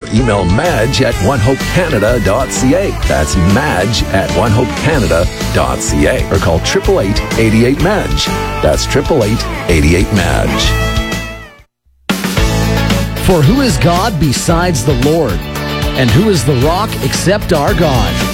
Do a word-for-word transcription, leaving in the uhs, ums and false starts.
email madge at one hope canada dot c a. That's madge at one hope canada dot c a. Or call eight eight eight, eight eight, madge. That's eight eight eight, eight eight, madge. For who is God besides the Lord? And who is the rock except our God?